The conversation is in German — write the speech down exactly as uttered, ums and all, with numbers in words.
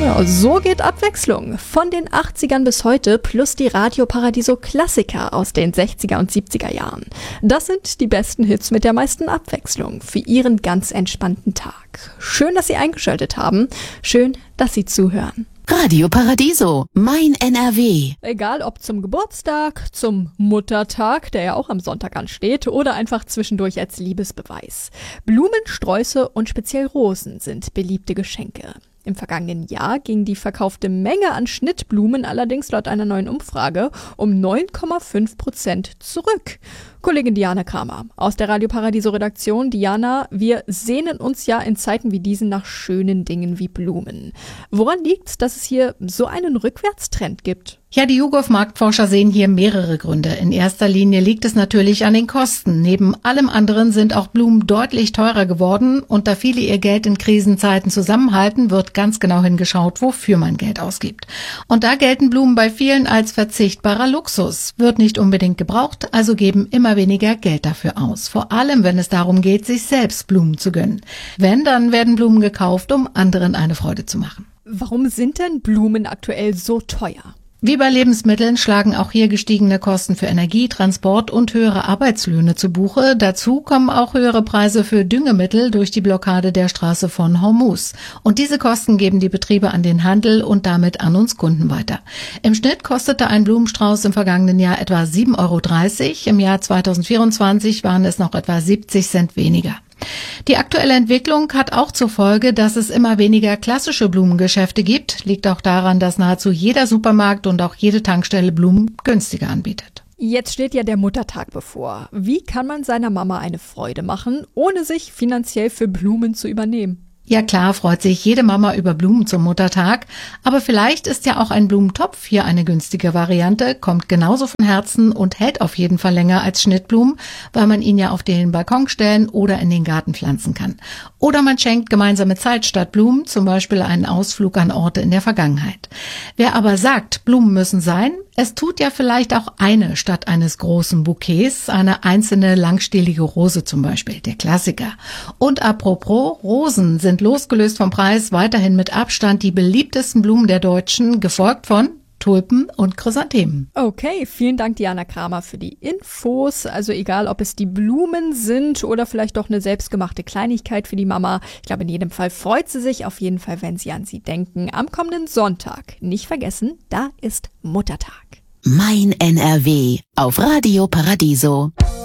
Ja, so geht Abwechslung. Von den achtzigern bis heute plus die Radio Paradiso Klassiker aus den sechziger und siebziger Jahren. Das sind die besten Hits mit der meisten Abwechslung für Ihren ganz entspannten Tag. Schön, dass Sie eingeschaltet haben. Schön, dass Sie zuhören. Radio Paradiso, mein N R W. Egal ob zum Geburtstag, zum Muttertag, der ja auch am Sonntag ansteht, oder einfach zwischendurch als Liebesbeweis. Blumen, Sträuße und speziell Rosen sind beliebte Geschenke. Im vergangenen Jahr ging die verkaufte Menge an Schnittblumen allerdings laut einer neuen Umfrage um neun Komma fünf Prozent zurück. Kollegin Diana Kramer aus der Radio Paradiso Redaktion. Diana, wir sehnen uns ja in Zeiten wie diesen nach schönen Dingen wie Blumen. Woran liegt's, dass es hier so einen Rückwärtstrend gibt? Ja, die YouGov-Marktforscher sehen hier mehrere Gründe. In erster Linie liegt es natürlich an den Kosten. Neben allem anderen sind auch Blumen deutlich teurer geworden. Und da viele ihr Geld in Krisenzeiten zusammenhalten, wird ganz genau hingeschaut, wofür man Geld ausgibt. Und da gelten Blumen bei vielen als verzichtbarer Luxus. Wird nicht unbedingt gebraucht, also geben immer weniger Geld dafür aus. Vor allem, wenn es darum geht, sich selbst Blumen zu gönnen. Wenn, dann werden Blumen gekauft, um anderen eine Freude zu machen. Warum sind denn Blumen aktuell so teuer? Wie bei Lebensmitteln schlagen auch hier gestiegene Kosten für Energie, Transport und höhere Arbeitslöhne zu Buche. Dazu kommen auch höhere Preise für Düngemittel durch die Blockade der Straße von Hormuz. Und diese Kosten geben die Betriebe an den Handel und damit an uns Kunden weiter. Im Schnitt kostete ein Blumenstrauß im vergangenen Jahr etwa sieben Euro dreißig. Im Jahr zweitausendvierundzwanzig waren es noch etwa siebzig Cent weniger. Die aktuelle Entwicklung hat auch zur Folge, dass es immer weniger klassische Blumengeschäfte gibt. Liegt auch daran, dass nahezu jeder Supermarkt und auch jede Tankstelle Blumen günstiger anbietet. Jetzt steht ja der Muttertag bevor. Wie kann man seiner Mama eine Freude machen, ohne sich finanziell für Blumen zu übernehmen? Ja klar, freut sich jede Mama über Blumen zum Muttertag, aber vielleicht ist ja auch ein Blumentopf hier eine günstige Variante, kommt genauso von Herzen und hält auf jeden Fall länger als Schnittblumen, weil man ihn ja auf den Balkon stellen oder in den Garten pflanzen kann. Oder man schenkt gemeinsame Zeit statt Blumen, zum Beispiel einen Ausflug an Orte in der Vergangenheit. Wer aber sagt, Blumen müssen sein, es tut ja vielleicht auch eine statt eines großen Bouquets, eine einzelne langstielige Rose zum Beispiel, der Klassiker. Und apropos, Rosen sind losgelöst vom Preis weiterhin mit Abstand die beliebtesten Blumen der Deutschen, gefolgt von Tulpen und Chrysanthemen. Okay, vielen Dank Diana Kramer für die Infos. Also egal, ob es die Blumen sind oder vielleicht doch eine selbstgemachte Kleinigkeit für die Mama. Ich glaube, in jedem Fall freut sie sich auf jeden Fall, wenn sie an sie denken. Am kommenden Sonntag, nicht vergessen, da ist Muttertag. Mein N R W auf Radio Paradiso.